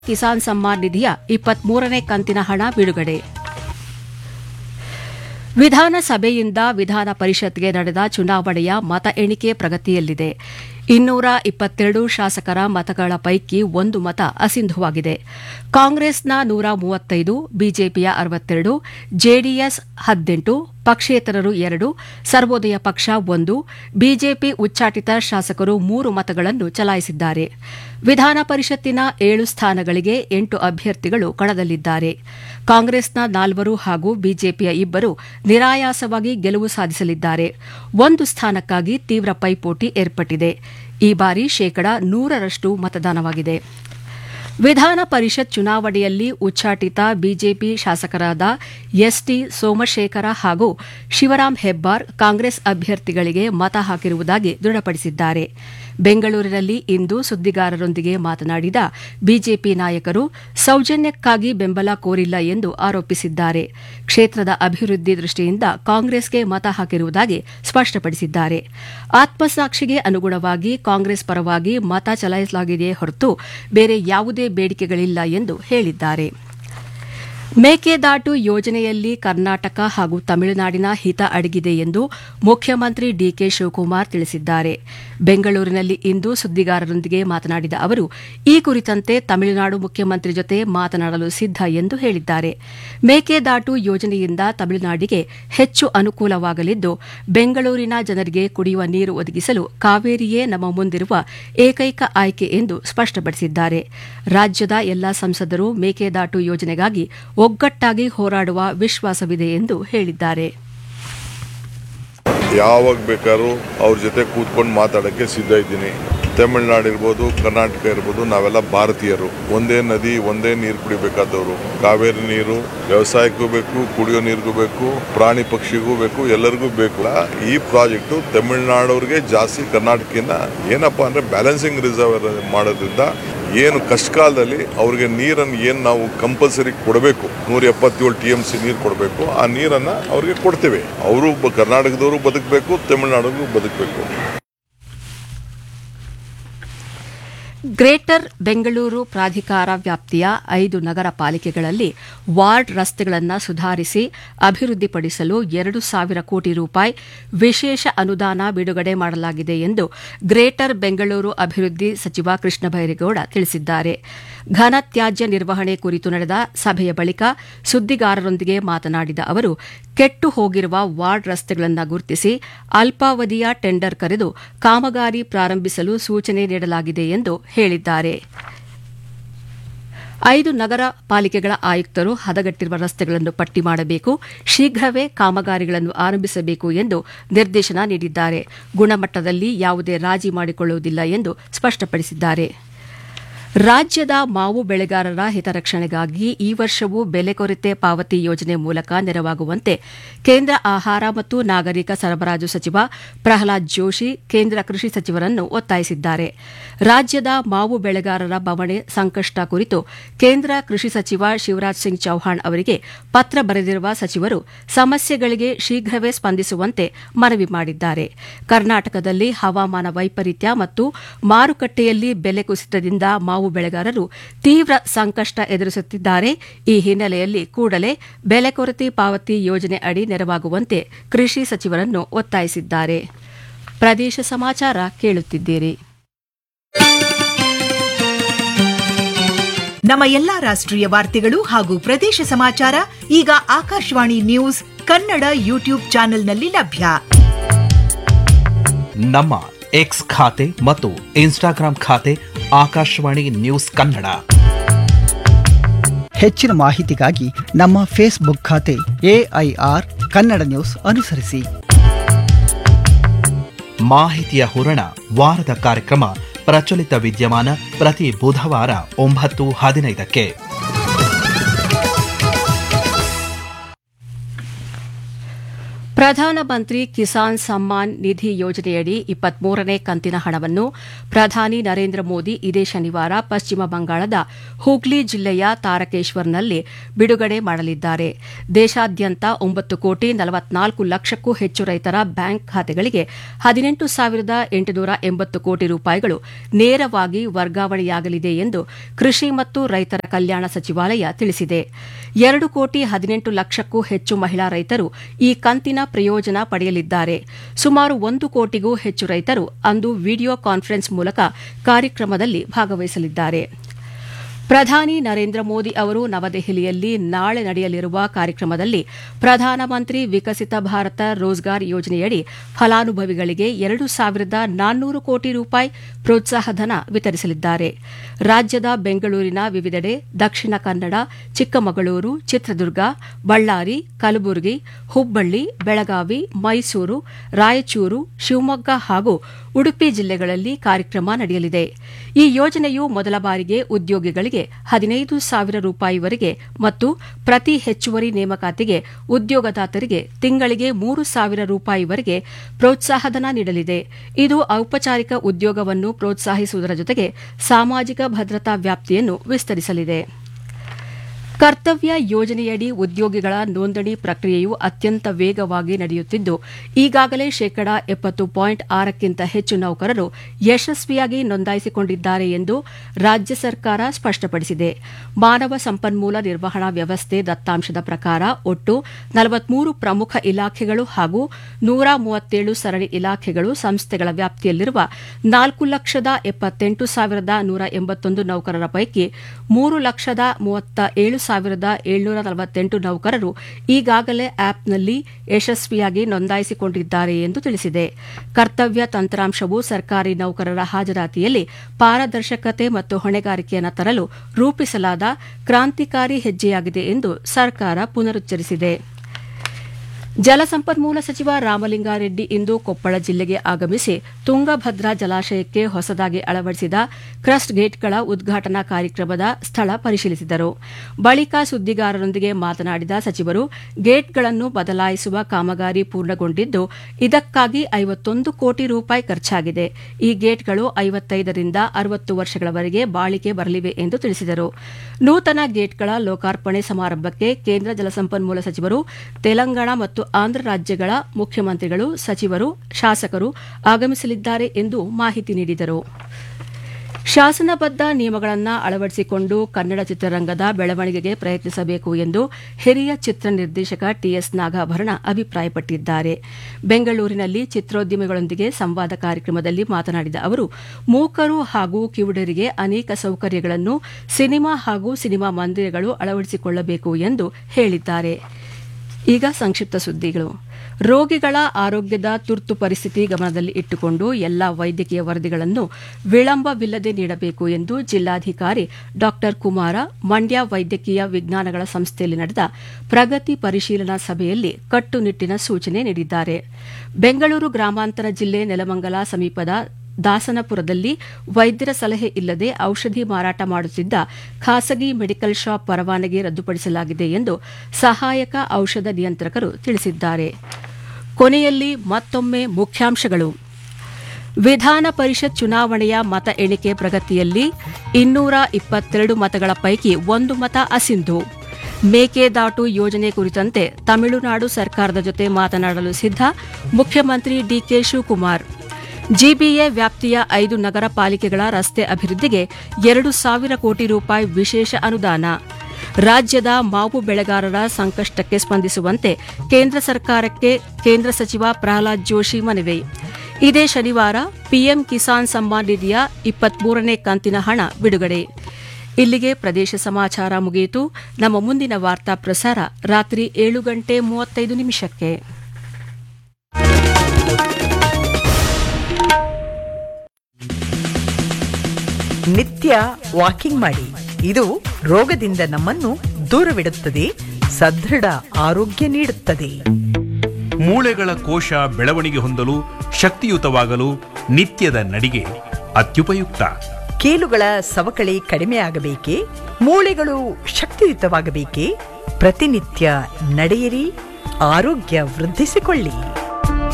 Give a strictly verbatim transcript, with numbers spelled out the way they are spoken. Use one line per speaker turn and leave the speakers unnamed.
ಕಿಸಾನ್ ಸಮ್ಮಾನ್ ನಿಧಿಯ ಇಪ್ಪತ್ಮೂರನೇ ಕಂತಿನ ಹಣ ಬಿಡುಗಡೆ. ವಿಧಾನಸಭೆಯಿಂದ ವಿಧಾನ ಪರಿಷತ್ಗೆ ನಡೆದ ಚುನಾವಣೆಯ ಮತ ಎಣಿಕೆ ಪ್ರಗತಿಯಲ್ಲಿದೆ. ಇನ್ನೂರ ಇಪ್ಪತ್ತೆರಡು ಶಾಸಕರ ಮತಗಳ ಪೈಕಿ ಒಂದು ಮತ ಅಸಿಂಧುವಾಗಿದೆ. ಕಾಂಗ್ರೆಸ್ನ ನೂರ ಮೂವತ್ತೈದು, ಬಿಜೆಪಿಯ ಅರವತ್ತೆರಡು, ಜೆಡಿಎಸ್ ಹದಿನೆಂಟು, ಪಕ್ಷೇತರರು ಎರಡು, ಸರ್ವೋದಯ ಪಕ್ಷ ಒಂದು, ಬಿಜೆಪಿ ಉಚ್ಚಾಟಿತ ಶಾಸಕರು ಮೂರು ಮತಗಳನ್ನು ಚಲಾಯಿಸಿದ್ದಾರೆ. ವಿಧಾನ ಪರಿಷತ್ತಿನ ಏಳು ಸ್ಥಾನಗಳಿಗೆ ಎಂಟು ಅಭ್ಯರ್ಥಿಗಳು ಕಣದಲ್ಲಿದ್ದಾರೆ. ಕಾಂಗ್ರೆಸ್ನ ನಾಲ್ವರು ಹಾಗೂ ಬಿಜೆಪಿಯ ಇಬ್ಬರು ನಿರಾಯಾಸವಾಗಿ ಗೆಲುವು ಸಾಧಿಸಲಿದ್ದಾರೆ. ಒಂದು ಸ್ಥಾನಕ್ಕಾಗಿ ತೀವ್ರ ಪೈಪೋಟಿ ಏರ್ಪಟ್ಟಿದೆ. ಈ ಬಾರಿ ಶೇಕಡಾ ನೂರರಷ್ಟು ಮತದಾನವಾಗಿದೆ. ವಿಧಾನ ಪರಿಷತ್ ಚುನಾವಣೆಯಲ್ಲಿ ಉಚ್ಚಾಟಿತ ಬಿಜೆಪಿ ಶಾಸಕರಾದ ಎಸ್ಟಿ ಸೋಮಶೇಖರ ಹಾಗೂ ಶಿವರಾಂ ಹೆಬ್ಬಾರ್ ಕಾಂಗ್ರೆಸ್ ಅಭ್ಯರ್ಥಿಗಳಿಗೆ ಮತ ಹಾಕಿರುವುದಾಗಿ ದೃಢಪಡಿಸಿದ್ದಾರೆ. ಬೆಂಗಳೂರಿನಲ್ಲಿ ಇಂದು ಸುದ್ದಿಗಾರರೊಂದಿಗೆ ಮಾತನಾಡಿದ ಬಿಜೆಪಿ ನಾಯಕರು ಸೌಜನ್ಯಕ್ಕಾಗಿ ಬೆಂಬಲ ಕೋರಿಲ್ಲ ಎಂದು ಆರೋಪಿಸಿದ್ದಾರೆ. ಕ್ಷೇತ್ರದ ಅಭಿವೃದ್ಧಿ ದೃಷ್ಟಿಯಿಂದ ಕಾಂಗ್ರೆಸ್ಗೆ ಮತ ಹಾಕಿರುವುದಾಗಿ ಸ್ಪಷ್ಟಪಡಿಸಿದ್ದಾರೆ. ಆತ್ಮಸಾಕ್ಷಿಗೆ ಅನುಗುಣವಾಗಿ ಕಾಂಗ್ರೆಸ್ ಪರವಾಗಿ ಮತ ಚಲಾಯಿಸಲಾಗಿದೆಯೇ ಹೊರತು ಬೇರೆ ಯಾವುದೇ ಬೇಡಿಕೆಗಳಿಲ್ಲ ಎಂದು ಹೇಳಿದ್ದಾರೆ. ಮೇಕೆದಾಟು ಯೋಜನೆಯಲ್ಲಿ ಕರ್ನಾಟಕ ಹಾಗೂ ತಮಿಳುನಾಡಿನ ಹಿತ ಅಡಗಿದೆ ಎಂದು ಮುಖ್ಯಮಂತ್ರಿ ಡಿಕೆ ಶಿವಕುಮಾರ್ ತಿಳಿಸಿದ್ದಾರೆ. ಬೆಂಗಳೂರಿನಲ್ಲಿ ಇಂದು ಸುದ್ದಿಗಾರರೊಂದಿಗೆ ಮಾತನಾಡಿದ ಅವರು ಈ ಕುರಿತಂತೆ ತಮಿಳುನಾಡು ಮುಖ್ಯಮಂತ್ರಿ ಜೊತೆ ಮಾತನಾಡಲು ಸಿದ್ದ ಎಂದು ಹೇಳಿದ್ದಾರೆ. ಮೇಕೆದಾಟು ಯೋಜನೆಯಿಂದ ತಮಿಳುನಾಡಿಗೆ ಹೆಚ್ಚು ಅನುಕೂಲವಾಗಲಿದ್ದು ಬೆಂಗಳೂರಿನ ಜನರಿಗೆ ಕುಡಿಯುವ ನೀರು ಒದಗಿಸಲು ಕಾವೇರಿಯೇ ನಮ್ಮ ಮುಂದಿರುವ ಏಕೈಕ ಆಯ್ಕೆ ಎಂದು ಸ್ಪಷ್ಟಪಡಿಸಿದ್ದಾರೆ. ರಾಜ್ಯದ ಎಲ್ಲಾ ಸಂಸದರು ಮೇಕೆದಾಟು ಯೋಜನೆಗಾಗಿ ಒಗ್ಗಟ್ಟಾಗಿ ಹೋರಾಡುವ ವಿಶ್ವಾಸವಿದೆ ಎಂದು ಹೇಳಿದ್ದಾರೆ.
ಯಾವಾಗ ಬೇಕಾದ್ರೂ ಅವ್ರ ಜೊತೆ ಕೂತ್ಕೊಂಡು ಮಾತಾಡೋಕ್ಕೆ ಸಿದ್ಧ ಇದ್ದೀನಿ. ತಮಿಳುನಾಡು ಇರ್ಬೋದು, ಕರ್ನಾಟಕ ಇರ್ಬೋದು, ನಾವೆಲ್ಲ ಭಾರತೀಯರು. ಒಂದೇ ನದಿ, ಒಂದೇ ನೀರು ಕುಡಿಬೇಕಾದವರು. ಕಾವೇರಿ ನೀರು ವ್ಯವಸಾಯಕ್ಕೂ ಬೇಕು, ಕುಡಿಯೋ ನೀರಿಗೂ ಬೇಕು, ಪ್ರಾಣಿ ಪಕ್ಷಿಗೂ ಬೇಕು, ಎಲ್ಲರಿಗೂ ಬೇಕು. ಈ ಪ್ರಾಜೆಕ್ಟು ತಮಿಳುನಾಡವ್ರಿಗೆ ಜಾಸ್ತಿ, ಕರ್ನಾಟಕದಿಂದ ಏನಪ್ಪಾ ಅಂದರೆ ಬ್ಯಾಲೆನ್ಸಿಂಗ್ ರಿಸರ್ವ್ ಮಾಡೋದ್ರಿಂದ ಏನು ಕಷ್ಟ ಕಾಲದಲ್ಲಿ ಅವ್ರಿಗೆ ನೀರನ್ನು ಏನು ನಾವು ಕಂಪಲ್ಸರಿ ಕೊಡಬೇಕು, ನೂರ ಎಪ್ಪತ್ತೇಳು ಟಿ ಎಮ್ ಸಿ ನೀರು ಕೊಡಬೇಕು, ಆ ನೀರನ್ನು ಅವ್ರಿಗೆ ಕೊಡ್ತೇವೆ. ಅವರು ಕರ್ನಾಟಕದವರು ಬದುಕಬೇಕು, ತಮಿಳುನಾಡಿಗೂ ಬದುಕಬೇಕು.
ಗ್ರೇಟರ್ ಬೆಂಗಳೂರು ಪ್ರಾಧಿಕಾರ ವ್ಯಾಪ್ತಿಯ ಐದು ನಗರ ಪಾಲಿಕೆಗಳಲ್ಲಿ ವಾರ್ಡ್ ರಸ್ತೆಗಳನ್ನು ಸುಧಾರಿಸಿ ಅಭಿವೃದ್ಧಿಪಡಿಸಲು ಎರಡು ಸಾವಿರ ಕೋಟಿ ರೂಪಾಯಿ ವಿಶೇಷ ಅನುದಾನ ಬಿಡುಗಡೆ ಮಾಡಲಾಗಿದೆ ಎಂದು ಗ್ರೇಟರ್ ಬೆಂಗಳೂರು ಅಭಿವೃದ್ಧಿ ಸಚಿವ ಕೃಷ್ಣ ಬೈರೇಗೌಡ ತಿಳಿಸಿದ್ದಾರೆ. ಘನ ತ್ಯಾಜ್ಯ ನಿರ್ವಹಣೆ ಕುರಿತು ನಡೆದ ಸಭೆಯ ಬಳಿಕ ಸುದ್ದಿಗಾರರೊಂದಿಗೆ ಮಾತನಾಡಿದ ಅವರು ಕೆಟ್ಟು ಹೋಗಿರುವ ವಾರ್ಡ್ ರಸ್ತೆಗಳನ್ನು ಗುರುತಿಸಿ ಅಲ್ಪಾವಧಿಯ ಟೆಂಡರ್ ಕರೆದು ಕಾಮಗಾರಿ ಪ್ರಾರಂಭಿಸಲು ಸೂಚನೆ ನೀಡಲಾಗಿದೆ ಎಂದು ಹೇಳಿದ್ದಾರೆ. ಐದು ನಗರ ಪಾಲಿಕೆಗಳ ಆಯುಕ್ತರು ಹದಗೆಟ್ಟಿರುವ ರಸ್ತೆಗಳನ್ನು ಪಟ್ಟಿ ಮಾಡಬೇಕು, ಶೀಘ್ರವೇ ಕಾಮಗಾರಿಗಳನ್ನು ಆರಂಭಿಸಬೇಕು ಎಂದು ನಿರ್ದೇಶನ ನೀಡಿದ್ದಾರೆ. ಗುಣಮಟ್ಟದಲ್ಲಿ ಯಾವುದೇ ರಾಜಿ ಮಾಡಿಕೊಳ್ಳುವುದಿಲ್ಲ ಎಂದು ಸ್ಪಷ್ಟಪಡಿಸಿದ್ದಾರೆ. ರಾಜ್ಯದ ಮಾವು ಬೆಳೆಗಾರರ ಹಿತರಕ್ಷಣೆಗಾಗಿ ಈ ವರ್ಷವೂ ಬೆಲೆ ಕೊರತೆ ಪಾವತಿ ಯೋಜನೆ ಮೂಲಕ ನೆರವಾಗುವಂತೆ ಕೇಂದ್ರ ಆಹಾರ ಮತ್ತು ನಾಗರಿಕ ಸರಬರಾಜು ಸಚಿವ ಪ್ರಹ್ಲಾದ್ ಜೋಶಿ ಕೇಂದ್ರ ಕೃಷಿ ಸಚಿವರನ್ನು ಒತ್ತಾಯಿಸಿದ್ದಾರೆ. ರಾಜ್ಯದ ಮಾವು ಬೆಳೆಗಾರರ ಬವಣೆ ಸಂಕಷ್ಟ ಕುರಿತು ಕೇಂದ್ರ ಕೃಷಿ ಸಚಿವ ಶಿವರಾಜ್ ಸಿಂಗ್ ಚೌಹಾಣ್ ಅವರಿಗೆ ಪತ್ರ ಬರೆದಿರುವ ಸಚಿವರು ಸಮಸ್ಯೆಗಳಿಗೆ ಶೀಘ್ರವೇ ಸ್ಪಂದಿಸುವಂತೆ ಮನವಿ ಮಾಡಿದ್ದಾರೆ. ಕರ್ನಾಟಕದಲ್ಲಿ ಹವಾಮಾನ ವೈಪರೀತ್ಯ ಮತ್ತು ಮಾರುಕಟ್ಟೆಯಲ್ಲಿ ಬೆಲೆ ಕುಸಿತದಿಂದ ಮಾವು ಬೆಳೆಗಾರರು ತೀವ್ರ ಸಂಕಷ್ಟ ಎದುರಿಸುತ್ತಿದ್ದಾರೆ. ಈ ಹಿನ್ನೆಲೆಯಲ್ಲಿ ಕೂಡಲೇ ಬೆಲೆ ಕೊರತೆ ಪಾವತಿ ಯೋಜನೆ ಅಡಿ ನೆರವಾಗುವಂತೆ ಕೃಷಿ ಸಚಿವರನ್ನು ಒತ್ತಾಯಿಸಿದ್ದಾರೆ. ಪ್ರದೇಶ ಸಮಾಚಾರ ಕೇಳುತ್ತಿದ್ದೀರಿ.
ನಮ್ಮ ಎಲ್ಲಾ ರಾಷ್ಟ್ರೀಯ ವಾರ್ತೆಗಳು ಹಾಗೂ ಪ್ರದೇಶ ಸಮಾಚಾರ ಈಗ ಆಕಾಶವಾಣಿ ನ್ಯೂಸ್ ಕನ್ನಡ ಯೂಟ್ಯೂಬ್ ಚಾನೆಲ್ನಲ್ಲಿ ಲಭ್ಯ.
ನಮ್ಮ ಎಕ್ಸ್ ಖಾತೆ ಮತ್ತು ಇನ್ಸ್ಟಾಗ್ರಾಂ ಖಾತೆ ಆಕಾಶವಾಣಿ ನ್ಯೂಸ್ ಕನ್ನಡ.
ಹೆಚ್ಚಿನ ಮಾಹಿತಿಗಾಗಿ ನಮ್ಮ ಫೇಸ್ಬುಕ್ ಖಾತೆ ಎಐಆರ್ ಕನ್ನಡ ನ್ಯೂಸ್ ಅನುಸರಿಸಿ.
ಮಾಹಿತಿಯ ಹೂರಣ ವಾರದ ಕಾರ್ಯಕ್ರಮ ಪ್ರಚಲಿತ ವಿದ್ಯಮಾನ ಪ್ರತಿ ಬುಧವಾರ ಒಂಬತ್ತು ಹದಿನೈದಕ್ಕೆ.
ಪ್ರಧಾನಮಂತ್ರಿ ಕಿಸಾನ್ ಸಮ್ಮಾನ್ ನಿಧಿ ಯೋಜನೆಯಡಿ ಇಪ್ಪತ್ಮೂರನೇ ಕಂತಿನ ಹಣವನ್ನು ಪ್ರಧಾನಿ ನರೇಂದ್ರ ಮೋದಿ ಇದೇ ಶನಿವಾರ ಪಶ್ಚಿಮ ಬಂಗಾಳದ ಹೂಗ್ಲಿ ಜಿಲ್ಲೆಯ ತಾರಕೇಶ್ವರ್ನಲ್ಲಿ ಬಿಡುಗಡೆ ಮಾಡಲಿದ್ದಾರೆ. ದೇಶಾದ್ಯಂತ ಒಂಬತ್ತು ಕೋಟಿ ನಲವತ್ನಾಲ್ಕು ಲಕ್ಷಕ್ಕೂ ಹೆಚ್ಚು ರೈತರ ಬ್ಯಾಂಕ್ ಖಾತೆಗಳಿಗೆ ಹದಿನೆಂಟು ಸಾವಿರದ ಎಂಟುನೂರ ಎಂಬತ್ತು ಕೋಟಿ ರೂಪಾಯಿಗಳು ನೇರವಾಗಿ ವರ್ಗಾವಣೆಯಾಗಲಿದೆ ಎಂದು ಕೃಷಿ ಮತ್ತು ರೈತರ ಕಲ್ಯಾಣ ಸಚಿವಾಲಯ ತಿಳಿಸಿದೆ. ಎರಡು ಕೋಟಿ ಹದಿನೆಂಟು ಲಕ್ಷಕ್ಕೂ ಹೆಚ್ಚು ಮಹಿಳಾ ರೈತರು ಈ ಕಂತಿನ ಪ್ರಯೋಜನ ಪಡೆಯಲಿದ್ದಾರೆ. ಸುಮಾರು ಒಂದು ಕೋಟಿಗೂ ಹೆಚ್ಚು ರೈತರು ಅಂದು ವಿಡಿಯೋ ಕಾನ್ಫರೆನ್ಸ್ ಮೂಲಕ ಕಾರ್ಯಕ್ರಮದಲ್ಲಿ ಭಾಗವಹಿಸಲಿದ್ದಾರೆ. ಪ್ರಧಾನಿ ನರೇಂದ್ರ ಮೋದಿ ಅವರು ನವದೆಹಲಿಯಲ್ಲಿ ನಾಳೆ ನಡೆಯಲಿರುವ ಕಾರ್ಯಕ್ರಮದಲ್ಲಿ ಪ್ರಧಾನಮಂತ್ರಿ ವಿಕಸಿತ ಭಾರತ ರೋಜ್ಗಾರ್ ಯೋಜನೆಯಡಿ ಫಲಾನುಭವಿಗಳಿಗೆ ಎರಡು ಸಾವಿರದ ನಾನ್ನೂರು ಕೋಟಿ ರೂಪಾಯಿ ಪ್ರೋತ್ಸಾಹಧನ ವಿತರಿಸಲಿದ್ದಾರೆ. ರಾಜ್ಯದ ಬೆಂಗಳೂರಿನ ವಿವಿಧೆಡೆ, ದಕ್ಷಿಣ ಕನ್ನಡ, ಚಿಕ್ಕಮಗಳೂರು, ಚಿತ್ರದುರ್ಗ, ಬಳ್ಳಾರಿ, ಕಲಬುರಗಿ, ಹುಬ್ಬಳ್ಳಿ, ಬೆಳಗಾವಿ, ಮೈಸೂರು, ರಾಯಚೂರು, ಶಿವಮೊಗ್ಗ ಹಾಗೂ ಉಡುಪಿ ಜಿಲ್ಲೆಗಳಲ್ಲಿ ಕಾರ್ಯಕ್ರಮ ನಡೆಯಲಿದೆ. ಈ ಯೋಜನೆಯು ಮೊದಲ ಬಾರಿಗೆ ಉದ್ಯೋಗಿಗಳಿಗೆ ಹದಿನೈದು ಸಾವಿರ ರೂಪಾಯಿವರೆಗೆ ಮತ್ತು ಪ್ರತಿ ಹೆಚ್ಚುವರಿ ನೇಮಕಾತಿಗೆ ಉದ್ಯೋಗದಾತರಿಗೆ ತಿಂಗಳಿಗೆ ಮೂರು ಸಾವಿರ ರೂಪಾಯಿವರೆಗೆ ಪ್ರೋತ್ಸಾಹಧನ ನೀಡಲಿದೆ. ಇದು ಔಪಚಾರಿಕ ಉದ್ಯೋಗವನ್ನು ಪ್ರೋತ್ಸಾಹಿಸುವುದರ ಜೊತೆಗೆ ಸಾಮಾಜಿಕ ಭದ್ರತಾ ವ್ಯಾಪ್ತಿಯನ್ನು ವಿಸ್ತರಿಸಲಿದೆ. ಕರ್ತವ್ಯ ಯೋಜನೆಯಡಿ ಉದ್ಯೋಗಿಗಳ ನೋಂದಣಿ ಪ್ರಕ್ರಿಯೆಯು ಅತ್ಯಂತ ವೇಗವಾಗಿ ನಡೆಯುತ್ತಿದ್ದು, ಈಗಾಗಲೇ ಶೇಕಡಾ ಎಪ್ಪತ್ತು ಪಾಯಿಂಟ್ ಆರಕ್ಕಿಂತ ಹೆಚ್ಚು ನೌಕರರು ಯಶಸ್ವಿಯಾಗಿ ನೋಂದಾಯಿಸಿಕೊಂಡಿದ್ದಾರೆ ಎಂದು ರಾಜ್ಯ ಸರ್ಕಾರ ಸ್ಪಷ್ಟಪಡಿಸಿದೆ. ಮಾನವ ಸಂಪನ್ಮೂಲ ನಿರ್ವಹಣಾ ವ್ಯವಸ್ಥೆ ದತ್ತಾಂಶದ ಪ್ರಕಾರ ಒಟ್ಟು ನಲವತ್ಮೂರು ಪ್ರಮುಖ ಇಲಾಖೆಗಳು ಹಾಗೂ ನೂರ ಮೂವತ್ತೇಳು ಸರಣಿ ಇಲಾಖೆಗಳು ಸಂಸ್ಥೆಗಳ ವ್ಯಾಪ್ತಿಯಲ್ಲಿರುವ ನಾಲ್ಕು ಲಕ್ಷದ ಎಪ್ಪತ್ತೆಂಟು ಸಾವಿರದ ನೂರ ಎಂಬತ್ತೊಂದು ನೌಕರರ ಪೈಕಿ ಮೂರು ಲಕ್ಷದ ಮೂವತ್ತ ಏಳು ಸಾವಿರದ ಏಳ್ನೂರ ನಲವತ್ತೆಂಟು ನೌಕರರು ಈಗಾಗಲೇ ಆಪ್ನಲ್ಲಿ ಯಶಸ್ವಿಯಾಗಿ ನೋಂದಾಯಿಸಿಕೊಂಡಿದ್ದಾರೆ ಎಂದು ತಿಳಿಸಿದೆ. ಕರ್ತವ್ಯ ತಂತ್ರಾಂಶವು ಸರ್ಕಾರಿ ನೌಕರರ ಹಾಜರಾತಿಯಲ್ಲಿ ಪಾರದರ್ಶಕತೆ ಮತ್ತು ಹೊಣೆಗಾರಿಕೆಯನ್ನು ತರಲು ರೂಪಿಸಲಾದ ಕ್ರಾಂತಿಕಾರಿ ಹೆಜ್ಜೆಯಾಗಿದೆ ಎಂದು ಸರ್ಕಾರ ಪುನರುಚ್ಚರಿಸಿದೆ. ಜಲಸಂಪನ್ಮೂಲ ಸಚಿವ ರಾಮಲಿಂಗಾರೆಡ್ಡಿ ಇಂದು ಕೊಪ್ಪಳ ಜಿಲ್ಲೆಗೆ ಆಗಮಿಸಿ ತುಂಗಭದ್ರಾ ಜಲಾಶಯಕ್ಕೆ ಹೊಸದಾಗಿ ಅಳವಡಿಸಿದ ಕ್ರಸ್ಟ್ ಗೇಟ್ಗಳ ಉದ್ಘಾಟನಾ ಕಾರ್ಯಕ್ರಮದ ಸ್ಥಳ ಪರಿಶೀಲಿಸಿದರು. ಬಳಿಕ ಸುದ್ದಿಗಾರರೊಂದಿಗೆ ಮಾತನಾಡಿದ ಸಚಿವರು, ಗೇಟ್ಗಳನ್ನು ಬದಲಾಯಿಸುವ ಕಾಮಗಾರಿ ಪೂರ್ಣಗೊಂಡಿದ್ದು, ಇದಕ್ಕಾಗಿ ಐವತ್ತೊಂದು ಕೋಟಿ ರೂಪಾಯಿ ಖರ್ಚಾಗಿದೆ. ಈ ಗೇಟ್ಗಳು ಐವತ್ತೈದರಿಂದ ಅರವತ್ತು ವರ್ಷಗಳವರೆಗೆ ಬಾಳಿಕೆ ಬರಲಿವೆ ಎಂದು ತಿಳಿಸಿದರು. ನೂತನ ಗೇಟ್ಗಳ ಲೋಕಾರ್ಪಣೆ ಸಮಾರಂಭಕ್ಕೆ ಕೇಂದ್ರ ಜಲಸಂಪನ್ಮೂಲ ಸಚಿವರು, ತೆಲಂಗಾಣ ಮತ್ತು ಆಂಧ್ರ ರಾಜ್ಯಗಳ ಮುಖ್ಯಮಂತ್ರಿಗಳು, ಸಚಿವರು, ಶಾಸಕರು ಆಗಮಿಸಲಿದ್ದಾರೆ ಎಂದು ಮಾಹಿತಿ ನೀಡಿದರು. ಶಾಸನಬದ್ದ ನಿಯಮಗಳನ್ನು ಅಳವಡಿಸಿಕೊಂಡು ಕನ್ನಡ ಚಿತ್ರರಂಗದ ಬೆಳವಣಿಗೆಗೆ ಪ್ರಯತ್ನಿಸಬೇಕು ಎಂದು ಹಿರಿಯ ಚಿತ್ರ ನಿರ್ದೇಶಕ ಟಿಎಸ್ ನಾಗಾಭರಣ ಅಭಿಪ್ರಾಯಪಟ್ಟಿದ್ದಾರೆ. ಬೆಂಗಳೂರಿನಲ್ಲಿ ಚಿತ್ರೋದ್ಯಮಿಗಳೊಂದಿಗೆ ಸಂವಾದ ಕಾರ್ಯಕ್ರಮದಲ್ಲಿ ಮಾತನಾಡಿದ ಅವರು, ಮೂಕರು ಹಾಗೂ ಕಿವುಡರಿಗೆ ಅನೇಕ ಸೌಕರ್ಯಗಳನ್ನು ಸಿನಿಮಾ ಹಾಗೂ ಸಿನಿಮಾ ಮಂದಿರಗಳು ಅಳವಡಿಸಿಕೊಳ್ಳಬೇಕು ಎಂದು ಹೇಳಿದ್ದಾರೆ. ಈಗ ಸಂಕ್ಷಿಪ್ತ ಸುದ್ದಿಗಳು. ರೋಗಿಗಳ ಆರೋಗ್ಯದ ತುರ್ತು ಪರಿಸ್ಥಿತಿ ಗಮನದಲ್ಲಿ ಇಟ್ಟುಕೊಂಡು ಎಲ್ಲಾ ವೈದ್ಯಕೀಯ ವರದಿಗಳನ್ನು ವಿಳಂಬವಿಲ್ಲದೆ ನೀಡಬೇಕು ಎಂದು ಜಿಲ್ಲಾಧಿಕಾರಿ ಡಾ ಕುಮಾರ ಮಂಡ್ಯ ವೈದ್ಯಕೀಯ ವಿಜ್ಞಾನಗಳ ಸಂಸ್ಥೆಯಲ್ಲಿ ನಡೆದ ಪ್ರಗತಿ ಪರಿಶೀಲನಾ ಸಭೆಯಲ್ಲಿ ಕಟ್ಟುನಿಟ್ಟಿನ ಸೂಚನೆ ನೀಡಿದ್ದಾರೆ. ಬೆಂಗಳೂರು ಗ್ರಾಮಾಂತರ ಜಿಲ್ಲೆ ನೆಲಮಂಗಲ ಸಮೀಪದ ದಾಸನಪುರದಲ್ಲಿ ವೈದ್ಯರ ಸಲಹೆ ಇಲ್ಲದೆ ಔಷಧಿ ಮಾರಾಟ ಮಾಡುತ್ತಿದ್ದ ಖಾಸಗಿ ಮೆಡಿಕಲ್ ಶಾಪ್ ಪರವಾನಗಿ ರದ್ದುಪಡಿಸಲಾಗಿದೆ ಎಂದು ಸಹಾಯಕ ಔಷಧ ನಿಯಂತ್ರಕರು ತಿಳಿಸಿದ್ದಾರೆ. ಕೊನೆಯಲ್ಲಿ ಮತ್ತೊಮ್ಮೆ ಮುಖ್ಯಾಂಶಗಳು. ವಿಧಾನ ಪರಿಷತ್ ಚುನಾವಣೆಯ ಮತ ಎಣಿಕೆ ಪ್ರಗತಿಯಲ್ಲಿ ಇನ್ನೂರ ಇಪ್ಪತ್ತೆರಡು ಮತಗಳ ಪೈಕಿ ಒಂದು ಮತ ಅಸಿಂಧು. ಮೇಕೆದಾಟು ಯೋಜನೆ ಕುರಿತಂತೆ ತಮಿಳುನಾಡು ಸರ್ಕಾರದ ಜೊತೆ ಮಾತನಾಡಲು ಸಿದ್ಧ ಮುಖ್ಯಮಂತ್ರಿ ಡಿಕೆ ಶಿವಕುಮಾರ್. ಜಿಬಿಎ ವ್ಯಾಪ್ತಿಯ ಐದು ನಗರ ಪಾಲಿಕೆಗಳ ರಸ್ತೆ ಅಭಿವೃದ್ಧಿಗೆ ಎರಡು ಸಾವಿರ ಕೋಟಿ ರೂಪಾಯಿ ವಿಶೇಷ ಅನುದಾನ. ರಾಜ್ಯದ ಮಾವು ಬೆಳೆಗಾರರ ಸಂಕಷ್ಟಕ್ಕೆ ಸ್ಪಂದಿಸುವಂತೆ ಕೇಂದ್ರ ಸರ್ಕಾರಕ್ಕೆ ಕೇಂದ್ರ ಸಚಿವ ಪ್ರಹ್ಲಾದ್ ಜೋಶಿ ಮನವಿ. ಇದೇ ಶನಿವಾರ ಪಿಎಂ ಕಿಸಾನ್ ಸಮ್ಮಾನ್ ನಿಧಿಯ ಇಪ್ಪತ್ಮೂರನೇ ಕಂತಿನ ಹಣ ಬಿಡುಗಡೆ. ಇಲ್ಲಿಗೆ ಪ್ರದೇಶ ಸಮಾಚಾರ ಮುಗಿಯಿತು. ನಮ್ಮ ಮುಂದಿನ ವಾರ್ತಾ ಪ್ರಸಾರ ರಾತ್ರಿ ಏಳು ಗಂಟೆ ಮೂವತ್ತೈದು ನಿಮಿಷಕ್ಕೆ.
ನಿತ್ಯ ವಾಕಿಂಗ್ ಮಾಡಿ. ಇದು ರೋಗದಿಂದ ನಮ್ಮನ್ನು ದೂರವಿಡುತ್ತದೆ, ಸದೃಢ ಆರೋಗ್ಯ ನೀಡುತ್ತದೆ.
ಮೂಳೆಗಳ ಕೋಶ ಬೆಳವಣಿಗೆ ಹೊಂದಲು, ಶಕ್ತಿಯುತವಾಗಲು ನಿತ್ಯದ ನಡಿಗೆ ಅತ್ಯುಪಯುಕ್ತ.
ಕೀಲುಗಳ ಸವಕಳಿ ಕಡಿಮೆಯಾಗಬೇಕೇ, ಮೂಳೆಗಳು ಶಕ್ತಿಯುತವಾಗಬೇಕೇ, ಪ್ರತಿನಿತ್ಯ ನಡೆಯಿರಿ, ಆರೋಗ್ಯ ವೃದ್ಧಿಸಿಕೊಳ್ಳಿ.